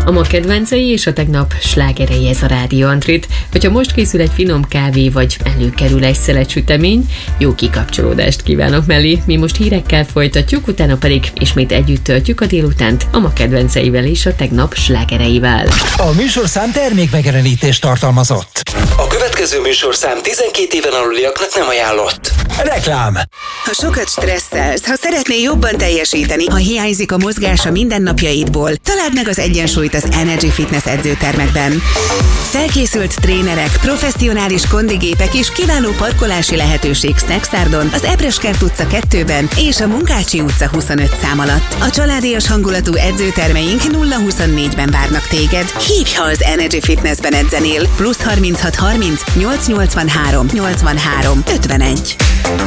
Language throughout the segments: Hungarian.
A ma kedvencei és a tegnap slágerei ez a Rádió Antrit. Hogyha most készül egy finom kávé, vagy előkerül egy szelet sütemény, jó kikapcsolódást kívánok mellé. Mi most hírekkel folytatjuk, utána pedig ismét együtt töltjük a délutánt a ma kedvenceivel és a tegnap slágereivel. A műsorszám termékmegjelenítést tartalmazott. A következő műsorszám 12 éven aluliaknak nem ajánlott. Reklám. Ha sokat stresszelsz, ha szeretnél jobban teljesíteni, ha hiányzik a mozgás a mindennapjaidból, találd meg az egyensúlyt az Energy Fitness edzőtermekben. Felkészült trénerek, professzionális kondigépek és kiváló parkolási lehetőség Szexárdon, az Ebreskert utca 2-ben és a Munkácsi utca 25 szám alatt. A családias hangulatú edzőtermeink 0-24-ben várnak téged. Hívj, ha az Energy Fitnessben edzenél. +36 30 883 83 51.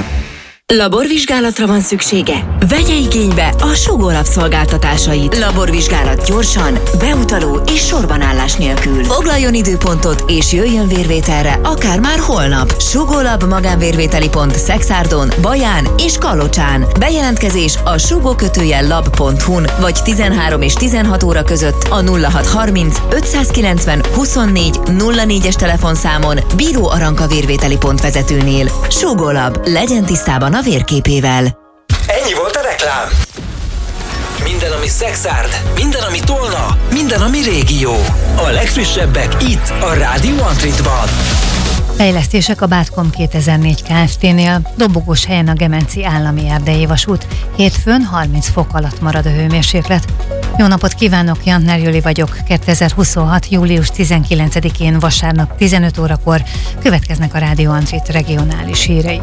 Laborvizsgálatra van szüksége? Vegye igénybe a Sugó Lab szolgáltatásait. Laborvizsgálat gyorsan, beutaló és sorbanállás nélkül. Foglaljon időpontot és jöjjön vérvételre akár már holnap. Sugó Lab magánvérvételi pont Szexárdon, Baján és Kalocsán. Bejelentkezés a sugó-lab.hu-n vagy 13 és 16 óra között a 0630 590 24 04-es telefonszámon Bíró Aranka vérvételi pont vezetőnél. Sugó Lab, legyen tisztában a vérképével. Ennyi volt a reklám. Minden, ami Szexárd, minden, ami Tolna, minden, ami régió. A legfrissebbek itt, a Rádió Antritban. Fejlesztések a Bátkom 2004 Kft-nél, dobogós helyen a Gemenci Állami Erdei Vasút. Hétfőn 30 fok alatt marad a hőmérséklet. Jó napot kívánok, Jantner Juli vagyok. 2026. július 19-én vasárnap 15 órakor következnek a Rádió Antrit regionális hírei.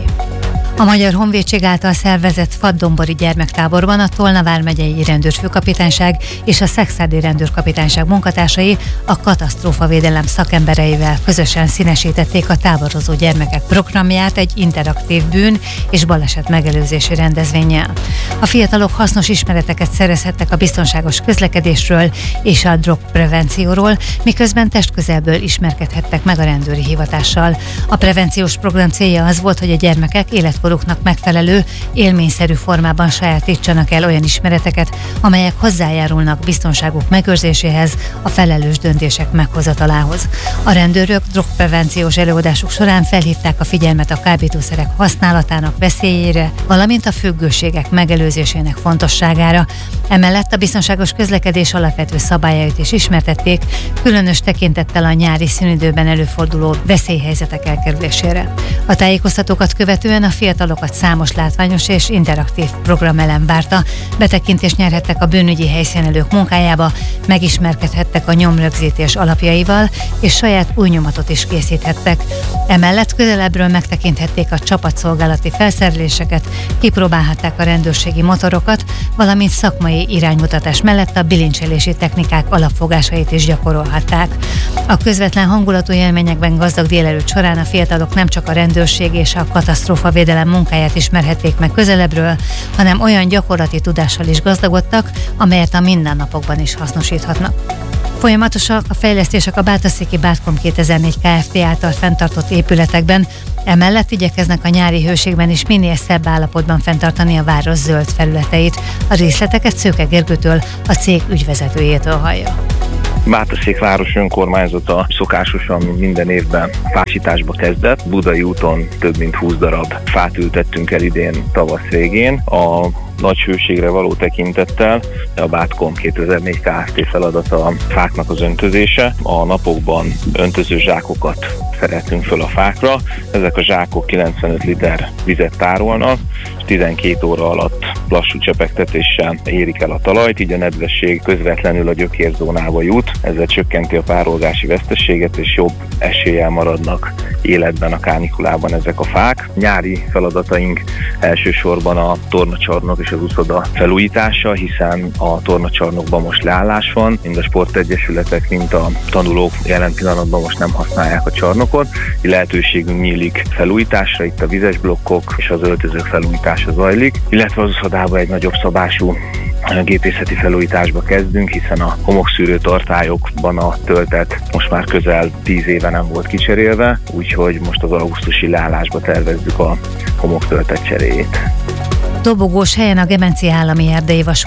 A Magyar Honvédség által szervezett Fadddombori gyermektáborban a Tolna vármegyei rendőrfőkapitányság és a Szexárdi rendőrkapitányság munkatársai a katasztrófavédelem szakembereivel közösen színesítették a táborozó gyermekek programját egy interaktív bűn- és baleset megelőzési rendezvénnyel. A fiatalok hasznos ismereteket szerezhettek a biztonságos közlekedésről és a drogprevencióról, miközben testközelből ismerkedhettek meg a rendőri hivatással. A prevenciós program célja az volt, hogy a gyermekek életkoruknak megfelelő, élményszerű formában sajátítsanak el olyan ismereteket, amelyek hozzájárulnak biztonságuk megőrzéséhez, a felelős döntések meghozatalához. A rendőrök drogprevenciós előadásuk során felhívták a figyelmet a kábítószerek használatának veszélyére, valamint a függőségek megelőzésének fontosságára. Emellett a biztonságos közlekedés alapvető szabályait is ismertették, különös tekintettel a nyári szünidőben előforduló veszélyhelyzetek elkerülésére. A tájékoztatókat követően a fiatalokat számos látványos és interaktív programelem várta, betekintést nyerhettek a bűnügyi helyszínelők munkájába, megismerkedhettek a nyomrögzítés alapjaival, és saját új nyomatot is készíthettek. Emellett közelebbről megtekinthették a csapatszolgálati felszereléseket, kipróbálhatták a rendőrségi motorokat, valamint szakmai iránymutatás mellett a bilincselési technikák alapfogásait is gyakorolhatták. A közvetlen hangulatú élményekben gazdag délelőtt során a fiatalok nem csak a rendőrség és a katasztrófavédelem munkáját ismerhették meg közelebbről, hanem olyan gyakorlati tudással is gazdagodtak, amelyet a mindennapokban is hasznosíthatnak. Folyamatosak a fejlesztések a Bátaszéki Bátkom 2004 Kft. Által fenntartott épületekben, emellett igyekeznek a nyári hőségben is minél szebb állapotban fenntartani a város zöld felületeit. A részleteket Szőke Gergőtől, a cég ügyvezetőjétől hallja. Bátaszék város önkormányzata szokásosan minden évben fásításba kezdett. Budai úton több mint 20 darab fát ültettünk el idén tavasz végén. A nagy hőségre való tekintettel a Bátkom 2004 Kft. Feladata a fáknak az öntözése. A napokban öntöző zsákokat szeretünk föl a fákra. Ezek a zsákok 95 liter vizet tárolnak, és 12 óra alatt lassú csepegtetéssel érik el a talajt, így a nedvesség közvetlenül a gyökérzónába jut. Ezzel csökkenti a párolgási veszteséget, és jobb eséllyel maradnak életben a kánikulában ezek a fák. Nyári feladataink elsősorban a tornacsarnok és az uszoda felújítása, hiszen a tornacsarnokban most leállás van, mind a sportegyesületek, mind a tanulók jelen pillanatban most nem használják a csarnokot. Lehetőségünk nyílik felújításra, itt a vizes blokkok és az öltözők felújítása zajlik, illetve az uszodában egy nagyobb szabású gépészeti felújításba kezdünk, hiszen a homokszűrő tartályokban a töltet most már közel 10 éve nem volt kicserélve, úgyhogy most az augusztusi leállásba tervezzük a homoktöltet cseréjét. Dobogós helyen a Gemenci Állami Erdei Vasút.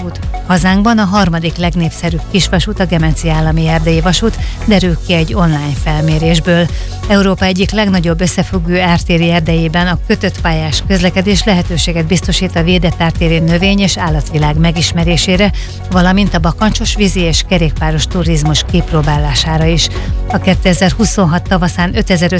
Hazánkban a harmadik legnépszerűbb kisvasút a Gemenci Állami Erdélyi Vasút, derül ki egy online felmérésből. Európa egyik legnagyobb összefüggő ártéri erdejében a kötött pályás közlekedés lehetőséget biztosít a védett ártéri növény- és állatvilág megismerésére, valamint a bakancsos vízi és kerékpáros turizmus kipróbálására is. A 2026 tavaszán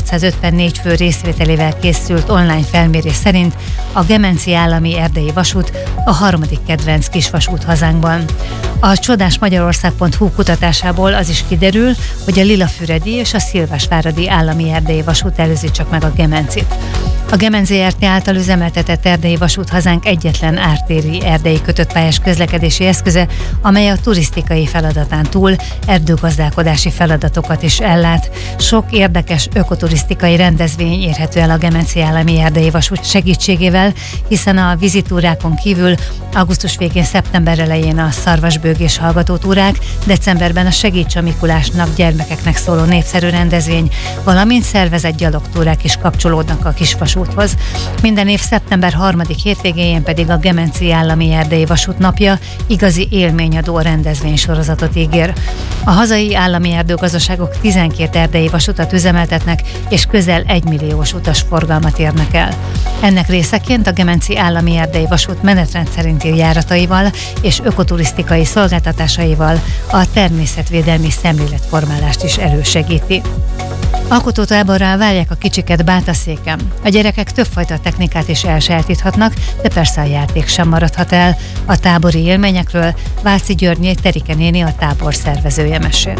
5554 fő részvételével készült online felmérés szerint a Gemenci Állami Erdélyi Vasút a harmadik kedvenc kisvasút hazánkban. A csodásmagyarország.hu kutatásából az is kiderül, hogy a Lilafüredi és a Szilvásváradi Állami Erdélyi Vasút előzi csak meg a Gemencit. A Gemenc Zrt. Által üzemeltetett erdélyi vasút hazánk egyetlen ártéri erdélyi kötöttpályás közlekedési eszköze, amely a turisztikai feladatán túl erdőgazdálkodási feladatokat is ellát. Sok érdekes ökoturisztikai rendezvény érhető el a Gemenci Állami Erdélyi Vasút segítségével, hiszen a vizitúrákon kívül augusztus végén, szeptember elején a szarvasbőgés hallgatótúrák, decemberben a Segíts a Mikulásnak gyermekeknek szóló népszerű rendezvény, valamint szervezett gyalogtúrák is kapcsolódnak a kisvasúthoz. Minden év szeptember 3. hétvégéjén pedig a Gemenci Állami Erdélyi Vasút napja igazi élményadó rendezvénysorozatot ígér. A hazai állami erdőgazdaságok 12 erdélyi vasutat üzemeltetnek, és közel 1 milliós utasforgalmat érnek el. Ennek részeként a Gemenci Állami Erdélyi Vasút menetrend szerinti járataival és ökoturisztikai szolgáltatásaival a természetvédelmi szemléletformálást is elősegíti. Alkotótáborral várják a kicsiket Bátaszéken. A gyerekek többfajta technikát is elsajátíthatnak, de persze a játék sem maradhat el. A tábori élményekről Váci Györgyné Terike néni, a tábor szervezője mesél.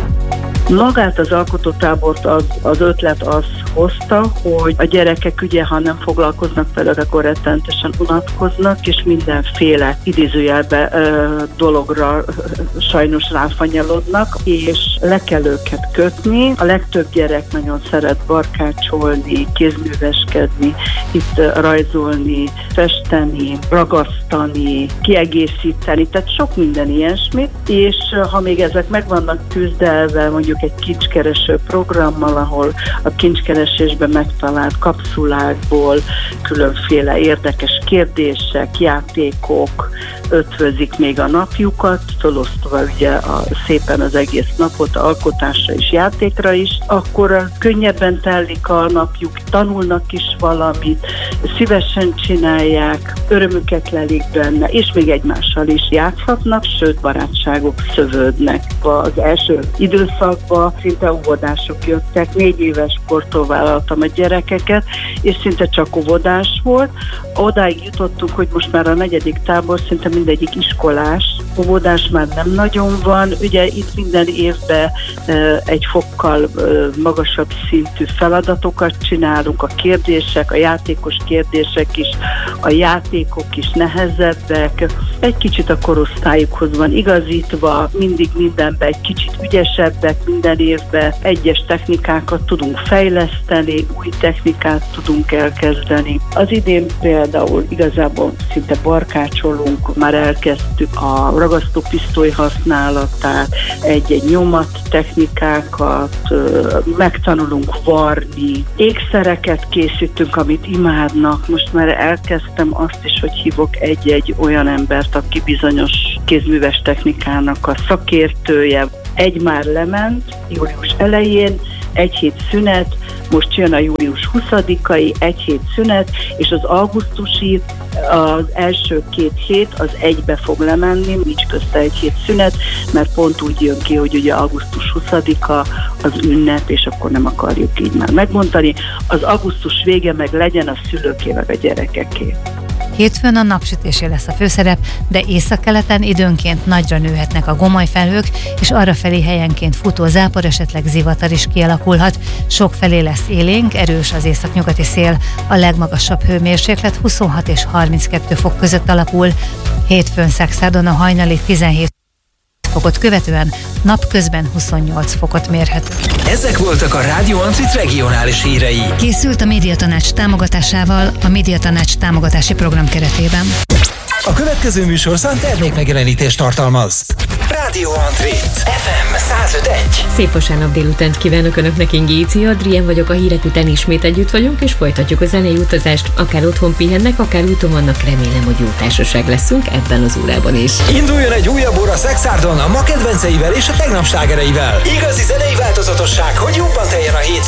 Magát az alkotótábort az ötlet az hozta, hogy a gyerekek ugye, ha nem foglalkoznak vele, akkor rettenetesen unatkoznak, és mindenféle idézőjelbe dologra sajnos ráfanyalodnak, és le kell őket kötni. A legtöbb gyerek nagyon szeret barkácsolni, kézműveskedni, itt rajzolni, festeni, ragasztani, kiegészíteni, tehát sok minden ilyesmit, és ha még ezek meg vannak tűzdelve, mondjuk egy kincskereső programmal, ahol a kincskeresésben megtalált kapszulákból különféle érdekes kérdések, játékok ötvözik még a napjukat, felosztva ugye szépen az egész napot alkotásra és játékra is, akkor könnyebben telik a napjuk, tanulnak is valamit, szívesen csinálják, örömüket lelik benne, és még egymással is játszhatnak, sőt barátságok szövődnek. Az első időszakban szinte óvodások jöttek, 4 éves kortól vállaltam a gyerekeket, és szinte csak óvodás volt. Odáig jutottunk, hogy most már a 4. tábor szinte mindegyik iskolás, óvodás már nem nagyon van, ugye itt minden évben egy fokkal magasabb szintű feladatokat csinálunk, a kérdések, a játékos kérdések is, a játékok is nehezebbek, egy kicsit a korosztályukhoz van igazítva, mindig mindenben egy kicsit ügyesebbek, minden évben egyes technikákat tudunk fejleszteni, új technikát tudunk elkezdeni. Az idén például igazából szinte barkácsolunk, már elkezdtük a ragasztópisztoly használatát, egy nyomat technikákat, megtanulunk varni, ékszereket készítünk, amit imádnak. Most már elkezdtem azt is, hogy hívok egy olyan embert, aki bizonyos kézműves technikának a szakértője. Egy már lement július elején, 1 hét szünet, most jön a július 20-ai, 1 hét szünet, és az augusztusi, az első 2 hét az egybe fog lemenni, nincs közte 1 hét szünet, mert pont úgy jön ki, hogy ugye augusztus 20-a az ünnep, és akkor nem akarjuk így már megmondani. Az augusztus vége meg legyen a szülőké meg a gyerekeké. Hétfőn a napsütésé lesz a főszerep, de északkeleten időnként nagyra nőhetnek a gomolyfelhők, és arrafelé helyenként futó zápor, esetleg zivatar is kialakulhat. Sokfelé lesz élénk, erős az északnyugati szél, a legmagasabb hőmérséklet 26 és 32 fok között alakul. Hétfőn Szexádon a hajnali 17 fokot követően napközben 28 fokot mérhet. Ezek voltak a Rádió Antrit regionális hírei. Készült a Médiatanács támogatásával a Médiatanács támogatási program keretében. A következő műsorszám termékmegjelenítést tartalmaz. Rádió Antrit FM 100 105.1. Szép vasárnap délutánt kívánok Önöknek, Ingéci Adrien vagyok, a hírek után ismét együtt vagyunk, és folytatjuk a zenei utazást. Akár otthon pihennek, akár úton vannak, remélem, hogy jó társaság leszünk ebben az órában is. Induljon egy újabb óra Szexárdon a ma kedvenceivel és a tegnap slágereivel. Igazi zenei változatosság, hogy jobban teljen a hétvége.